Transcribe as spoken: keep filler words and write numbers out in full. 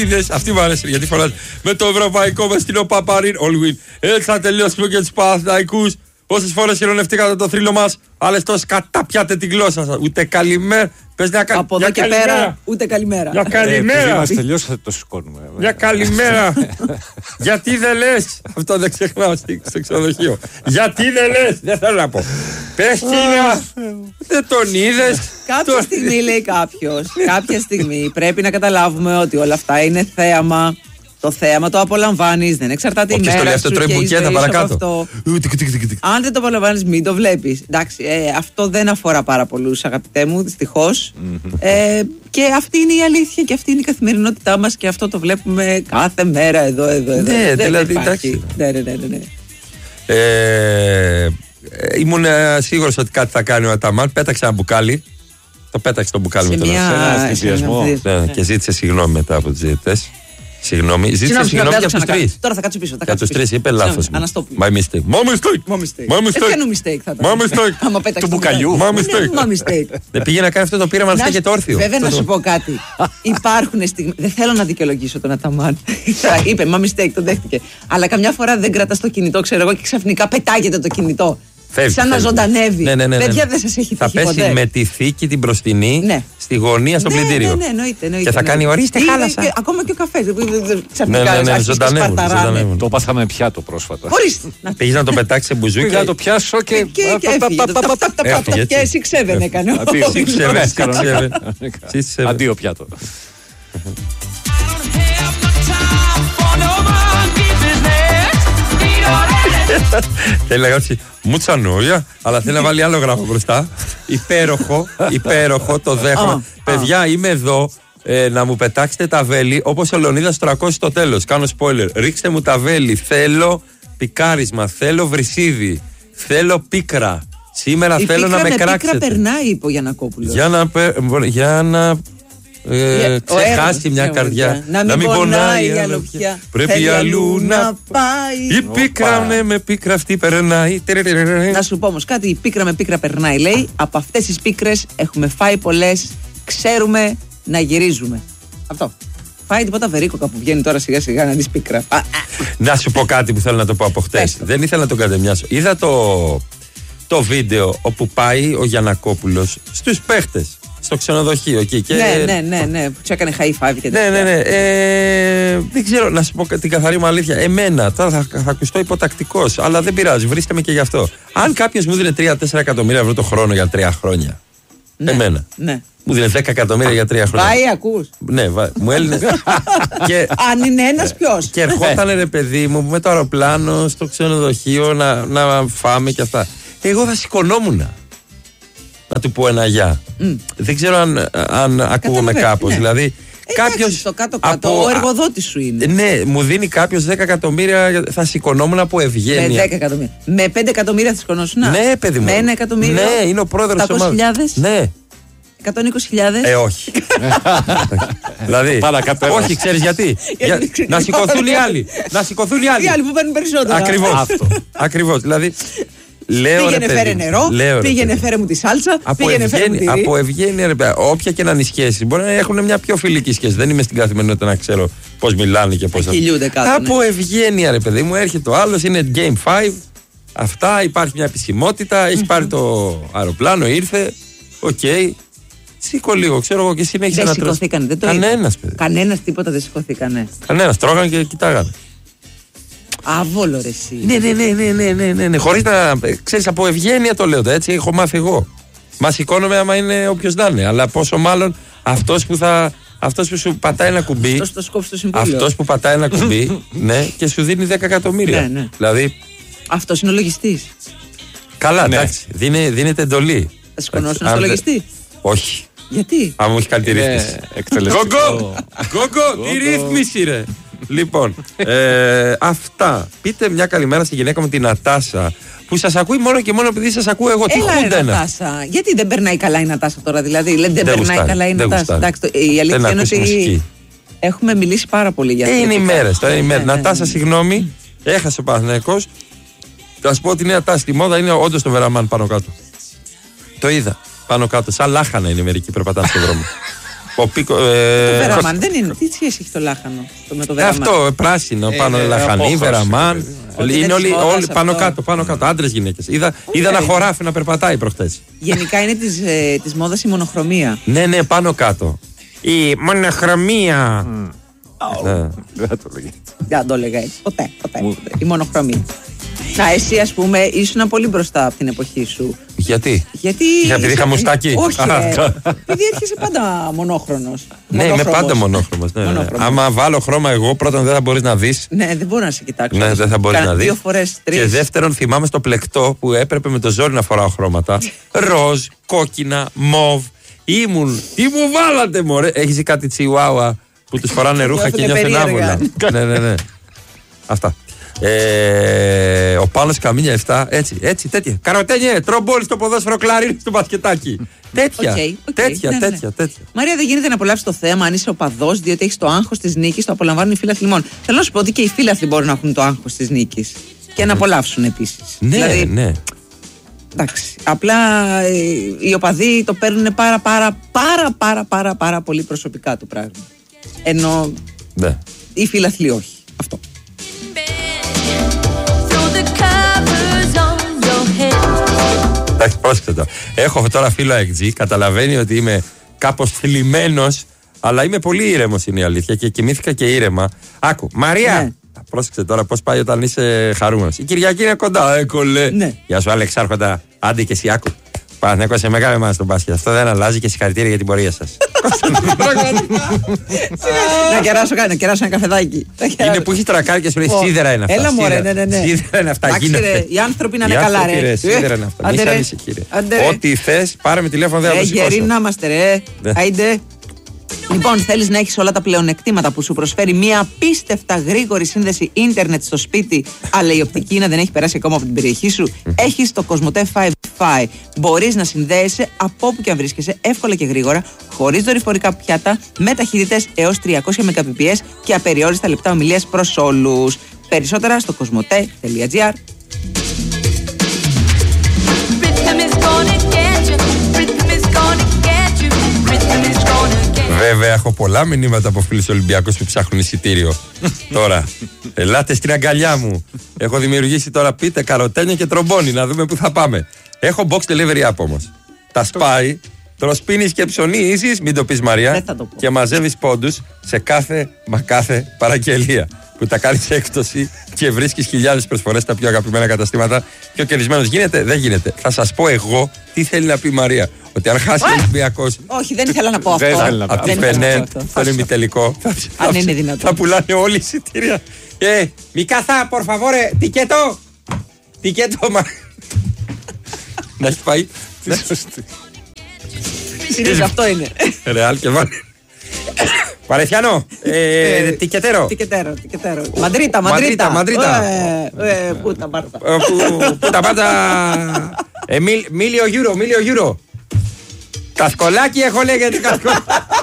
Αυτή μου αρέσει γιατί φοράτε. Με το ευρωπαϊκό με στυλό Παπαρίν. All win. Έτσι θα τελειώσουμε και τους Παναθηναϊκούς. Όσες φορές χειρονευτήκατε το θρύλο μας, άλλες τόσες καταπιάτε την γλώσσα σας. Ούτε καλημέρα. Πες μια κα... Από εδώ και καλημέρα. Πέρα, ούτε καλημέρα. Για καλημέρα. Ε, μας τελειώσατε το σηκώνουμε. Για καλημέρα. Γιατί δεν λες. Αυτό δεν ξεχνάω στο ξενοδοχείο. Γιατί δεν λες. Δεν θέλω να πω. Πες Κίνα. Δεν τον είδες. Κάποια στιγμή λέει κάποιος. Κάποια στιγμή πρέπει να καταλάβουμε ότι όλα αυτά είναι θέαμα. Το θέαμα το απολαμβάνεις, δεν εξαρτάται η μέρα σου. Όχι, στο λέει αυτό, τρώει μπουκέτα παρακάτω. Αν δεν το απολαμβάνεις, μην το βλέπεις. Εντάξει, ε, αυτό δεν αφορά πάρα πολλούς, αγαπητέ μου, δυστυχώς. Mm-hmm. Ε, και αυτή είναι η αλήθεια και αυτή είναι η καθημερινότητά μας και αυτό το βλέπουμε κάθε μέρα εδώ, εδώ, εδώ. Ναι, δεν δηλαδή, εντάξει. Ναι, ναι, ναι, ναι. Ε, ήμουν σίγουρος ότι κάτι θα κάνει ο Αταμάν. Πέταξε ένα μπουκάλι. Το πέταξε το μπουκάλι με τον συνδυασμό. Και ζήτησε συγγνώμη μετά από τους διαιτητές. Συγγνώμη, ζήτησε συγγνώμη για τους τρεις. Τώρα θα κάτσω πίσω. Για τους τρεις είπε λάθος. My mistake. My mistake. My mistake. Ποιο mistake θα ήταν. My mistake. Του μπουκαλιού. My mistake. Δεν πήγε να κάνει αυτό το πείραμα να στέκεται όρθιο. Βέβαια να σου πω κάτι. Υπάρχουν στιγμές. Δεν θέλω να δικαιολογήσω τον Αταμάν. Είπε my mistake, το δέχτηκε. Αλλά καμιά φορά δεν κρατάς το κινητό, ξέρω εγώ, και ξαφνικά πετάγεται το κινητό. Φεύγει, σαν φεύγει. να ζωντανεύει. Ναι, ναι, ναι, ναι. Παιδιά δεν σας έχει θα τύχει ποτέ. Θα πέσει με τη θήκη την μπροστινή ναι. στη γωνία στο ναι, πλυντήριο. Ναι, ναι, εννοείται, εννοείται, και θα κάνει ορίστε χάλασα. Και, ακόμα και ο καφές. Ξαφνικά ναι, ναι, ναι, ζωντανεύουν. Το πάθαμε πιάτο πρόσφατα. Ορίστε. Πήγες να το πετάξει σε μπουζούκι. Πήγα να το πιάσω και. Και six seven έκανε. Αντίο πιάτο. Θέλει να γράψει μούτσα νόια, αλλά θέλει να βάλει άλλο γράφο μπροστά. Υπέροχο, υπέροχο, το δέχομαι. Παιδιά, είμαι εδώ ε, να μου πετάξετε τα βέλη όπως ο Λεωνίδας τριακόσια στο τέλος. Κάνω spoiler. Ρίξτε μου τα βέλη. Θέλω πικάρισμα, θέλω βρυσίδι, θέλω πίκρα. Σήμερα η θέλω να με, με κράξετε. Η πίκρα περνάει, είπε ο Γιαννακόπουλος. Για να, για να ε, ξεχάσει μια καρδιά. Να μην, να μην πονάει η αλλοπιά. Πρέπει αλλού να πάει. Η πίκρα ναι, με πίκρα αυτή περνάει. Να σου πω όμως κάτι, η πίκρα με πίκρα περνάει λέει. Από αυτές τις πίκρες έχουμε φάει πολλές. Ξέρουμε να γυρίζουμε. Αυτό. Φάει τίποτα βερίκοκα που βγαίνει τώρα σιγά σιγά να δεις πίκρα. Να σου πω κάτι που θέλω να το πω από χτες. Δεν ήθελα να τον κατεμιάσω. Είδα το, το βίντεο όπου πάει ο Γιαννακόπουλος στους παίχτες. Στο ξενοδοχείο εκεί. Και... Ναι, ναι, ναι, ναι. Που του έκανε high five και τέτοια. Ναι, ναι, ναι. Ε, δεν ξέρω να σου πω την καθαρή μου αλήθεια. Εμένα, τώρα θα, θα ακουστώ υποτακτικός, αλλά δεν πειράζει. Βρίσκεται με και γι' αυτό. Αν κάποιος μου δίνει τρία τέσσερα εκατομμύρια ευρώ το χρόνο για τρία χρόνια. Ναι, εμένα. Ναι. Μου δίνει δέκα εκατομμύρια για τρία χρόνια. Πάει, ακούς. Ναι, βά, μου έλυνε. και, αν είναι ένας, ποιος. Και ερχόταν ρε παιδί μου με το αεροπλάνο στο ξενοδοχείο να, να φάμε και αυτά. Εγώ θα σηκωνόμουν. Να του πω ένα γεια. Mm. Δεν ξέρω αν, αν ακούγομαι κάπως. Ναι. Δηλαδή, ε, κάποιος. Στο κάτω-κάτω, από, ο εργοδότης σου είναι. Ναι, μου δίνει κάποιος δέκα εκατομμύρια, θα σηκωνόμουν από ευγένεια. Με δέκα εκατομμύρια. Με πέντε εκατομμύρια θα σηκωνόσουν. Ναι, παιδί μου. Με ένα εκατομμύριο. Ναι, είναι ο πρόεδρος της ομάδας. Ναι. εκατόν είκοσι χιλιάδες. Ε, όχι. Δηλαδή, όχι, ξέρεις γιατί. Για, να σηκωθούν οι άλλοι. Να σηκωθούν οι άλλοι. Οι άλλοι που παίρνουν περισσότερα. Ακριβώς. Αυτό. Ακριβώς. Δηλαδή. Λέω, πήγαινε ρε, φέρε νερό, λέω, πήγαινε φέρε μου τη σάλτσα, από πήγαινε φέρε μου τη ρί. Από ευγένεια, ρε παιδιά, όποια και να είναι η σχέση, μπορεί να έχουν μια πιο φιλική σχέση. Δεν είμαι στην καθημερινότητα να ξέρω πώς μιλάνε και πώς. Από ναι. ευγένεια, ρε παιδί μου, έρχεται ο άλλος, είναι game five. Αυτά, υπάρχει μια επισημότητα, έχει πάρει το αεροπλάνο, ήρθε. Οκ. Okay. Σήκω λίγο, ξέρω εγώ και συνέχισε να τρως. Δεν δεν το Κανένας, παιδί. Κανένας τίποτα δεν σηκωθήκανε. Κανένας, τρώγανε και κοιτάγανε. Άβολο ρε εσύ. Ναι, ναι, ναι, ναι, ναι, ναι, ναι, ναι. Χωρίς να, ξέρεις, από ευγένεια το λέω, έτσι έχω μάθει εγώ. Μα σηκώνομαι άμα είναι όποιος να είναι, αλλά πόσο μάλλον αυτός που θα, αυτός που σου πατάει ένα κουμπί, αυτός, το σκόψει το συμβούλιο. Αυτός που πατάει ένα κουμπί, ναι, και σου δίνει δέκα εκατομμύρια. Ναι, ναι. Δηλαδή, αυτός είναι ο λογιστής. Καλά, ναι. Εντάξει, δίνε, δίνεται εντολή. Θα σηκωνώσουν στο λογιστή. Όχι. Γιατί? Αν μου έχει κάνει τη ρύθμιση. Γκογκο! Γκογκο! Τι ρύθμιση ρε! Λοιπόν, ε, αυτά. Πείτε μια καλημέρα στη γυναίκα μου την Νατάσα που σας ακούει μόνο και μόνο επειδή σας ακούω εγώ. Τι χούνται Νατάσα. Γιατί δεν περνάει καλά η Νατάσα τώρα, δηλαδή. Δεν, δεν περνάει γουστάρει, καλά η Νατάσα. Εντάξει, η αλήθεια είναι ότι μουσική. Έχουμε μιλήσει πάρα πολύ για αυτό. Ε, είναι οι μέρες. Ναι, ναι, ναι. Νατάσα, συγγνώμη, έχασε ο Παναθηναϊκός. Θα σου πω ότι η νέα τάση στη μόδα είναι όντως το Βεραμάν πάνω κάτω. Το είδα πάνω κάτω. Σαν λάχανα είναι μερικοί περπατάνε στον δρόμο. Ο πίκο, Το ε, Βεραμάν δεν είναι. Τι σχέση έχει το λάχανο το με το Βεραμάν? αυτό, πράσινο, Ε, πάνω ε, λαχανή, απόχρωση, Βεραμάν. Ότι Είναι είναι όλοι, της μόδας όλοι πάνω αυτό. κάτω, πάνω κάτω. Άντρες, γυναίκες. Είδα, είδα Okay. ένα χωράφι να περπατάει προχτές. Γενικά είναι της, ε, της μόδας η μονοχρωμία. Ναι, ναι, πάνω κάτω. Η μονοχρωμία. Ναι. Δεν θα το λέγει. Δεν το έλεγα έτσι. Ποτέ, ποτέ. ποτέ. Η μονοχρωμία. Να, εσύ ας πούμε ήσουν πολύ μπροστά από την εποχή σου. Γιατί? Γιατί. Για επειδή είχα μουστάκι. Όχι, Α, ε, επειδή έρχεσαι πάντα μονόχρονος. Ναι, είμαι Μονόχρωμος. πάντα μονόχρωμος. Ναι, ναι. Μονόχρωμος. Άμα βάλω χρώμα εγώ, πρώτον δεν θα μπορείς να δεις. Ναι, δεν μπορώ να σε κοιτάξω. Ναι, δεν θα μπορείς Κάνα να δεις. Δύο φορές, τρεις. Και δεύτερον, θυμάμαι στο πλεκτό που έπρεπε με το ζόρι να φοράω χρώματα. Ροζ, κόκκινα, μοβ. Ήμουν. Τι μου βάλατε, μωρέ. Έχεις δει κάτι τσιουάουα που τους φοράνε ρούχα και Νιώθουνε νιώθουν άβολα. Ναι, ναι, ναι. Αυτά. Ε, ο Πάνος Καμίνια επτά, έτσι, έτσι, τέτοια. Καροτένιε, τρομπόλι στο ποδόσφαιρο, κλαρίνι στο μπασκετάκι. Τέτοια, Οκ, οκ, τέτοια, ναι, ναι, ναι. τέτοια, τέτοια. Μαρία, δεν γίνεται να απολαύσει το θέαμα αν είσαι οπαδός, διότι έχει το άγχος της νίκης, το απολαμβάνουν οι φίλαθλοι μόνο. Θέλω να σου πω ότι και οι φίλαθλοι μπορούν να έχουν το άγχος της νίκης και να απολαύσουν επίσης. Ναι, δηλαδή, ναι. εντάξει. Απλά ε, οι οπαδοί το παίρνουν πάρα, πάρα, πάρα, πάρα, πάρα, πάρα πολύ προσωπικά το πράγμα. Ενώ ναι. οι φίλαθλοι όχι. Αυτό. Εντάξει, πρόσεξε το. Έχω τώρα φίλο εκτζή, καταλαβαίνει ότι είμαι κάπως θλιμμένος, αλλά είμαι πολύ ήρεμος είναι η αλήθεια και κοιμήθηκα και ήρεμα. Άκου, Μαρία! Ναι. Πρόσεξε τώρα πώς πάει όταν είσαι χαρούμενος. Η Κυριακή είναι κοντά, έκολε. Ναι. Γεια σου, Αλεξάρχοντα. Άντε και εσύ, άκου. Παναθηναϊκός σε μεγάλη εμάς στον μπάσκετ. Αυτό δεν αλλάζει και συγχαρητήρια για την πορεία σας. Να κεράσω, να κεράσω ένα καφεδάκι. Είναι που έχει τρακάρει και σου λέει Ω, σίδερα είναι αυτά. έλα, μωρέ, σίδερα. ναι, ναι, ναι. Σίδερα είναι αυτά. Εντάξει, γίνονται. ρε, οι άνθρωποι να είναι Οι καλά, άνθρωποι, ρε. Σίδερα είναι αυτά. Μη Άντε, σε ρε. ανήσυχε, κύριε. Άντε, ρε. Ό,τι θες, πάρε με τηλέφωνο, δεν θα Ε, το γεροί σηκώσω. να είμαστε, ρε. Ναι. Άιντε. Λοιπόν, θέλεις να έχεις όλα τα πλεονεκτήματα που σου προσφέρει μια απίστευτα γρήγορη σύνδεση ίντερνετ στο σπίτι, αλλά η οπτική να δεν έχει περάσει ακόμα από την περιοχή σου? Έχεις το Κοσμοτέ φάιβ τζι. Μπορείς να συνδέεσαι από όπου και αν βρίσκεσαι εύκολα και γρήγορα, χωρίς δορυφορικά πιάτα, με ταχύτητες έως τριακόσια Mbps και απεριόριστα λεπτά ομιλίας προς όλους. Περισσότερα στο κοσμοτέ τελεία τζι άρ. Βέβαια, έχω πολλά μηνύματα από φίλους Ολυμπιακούς που ψάχνουν εισιτήριο. Τώρα, ελάτε στην αγκαλιά μου. Έχω δημιουργήσει τώρα πίτε, καροτένια και τρομπόνι, να δούμε πού θα πάμε. Έχω box delivery app όμως. Τα σπάει, τροσπίνεις και ψωνίζεις, μην το πεις Μαρία, Δεν θα το πω. και μαζεύεις πόντους σε κάθε μα κάθε παραγγελία. Που τα κάνεις έκπτωση και βρίσκεις χιλιάδες προσφορές στα πιο αγαπημένα καταστήματα. Και ο κερδισμένος γίνεται, δεν γίνεται. Θα σας πω εγώ τι θέλει να πει η Μαρία. Ότι αν χάσει ο Ολυμπιακός Όχι, δεν ήθελα να πω αυτό. Δεν ήθελα να πω. από τη Δεν ήθελα να πω Φενέρ, αυτό. στον ημιτελικό. Αν είναι δυνατόν. Θα πουλάνε όλοι εισιτήρια. Ε, μη καθά, por favor, τικέτο. Τικέτο, μα. Να έχει πάει. Συνήθως αυτό είναι. Ρεάλ και βάλε. Παρεθιάνο, ε, τικετέρο. Τικετέρο, τικετέρο. Μαντρίτα, Μαντρίτα, μαντρίτα. Μαντρίτα. Ε, ε, Πού τα Μάρτα. Ε, που- Πού τα πάντα. Ε, μίλιο γιούρο, μίλιο γιούρο. Κασκολάκι έχω λέγεται κασκολάκι.